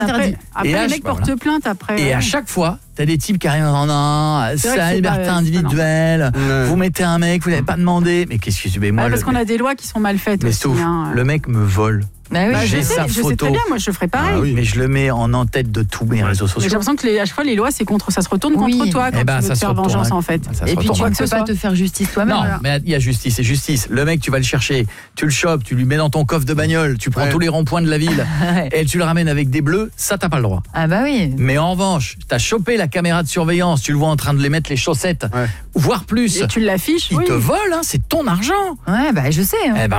Interdit. Après Et les à- mecs portent plainte après. Et à chaque fois, t'as des types qui arrivent en disant C'est c'est vrai que la c'est liberté pas- individuelle, Ouais. vous mettez un mec, vous l'avez pas demandé. Mais qu'est-ce que tu mais moi Parce qu'on a des lois qui sont mal faites mais aussi. sauf, le mec me vole. Bah oui. Bah, j'ai je sais, sa je sais photo. très bien, moi je ferais pareil. Ah oui. Mais je le mets en tête de tous mes réseaux Mais sociaux. j'ai l'impression que à chaque fois les lois ça se retourne Oui. contre toi quand Eh ben, tu veux ça te se faire retourne, vengeance hein. en fait. Ça se Et puis tu retourne. ne peux pas te faire justice toi-même. Non, mais il y a justice, c'est justice. Le mec, tu vas le chercher, tu le chopes, tu lui mets dans ton coffre de bagnole, tu prends Ouais. tous les ronds-points de la ville Ouais. et tu le ramènes avec des bleus, ça t'as pas le droit. Ah bah oui. Mais en revanche, t'as chopé la caméra de surveillance, tu le vois en train de les mettre les chaussettes, Ouais. voire plus. Et tu l'affiches, Il oui. te vole, hein, c'est ton argent. Ouais, bah je sais. Hein. Eh ben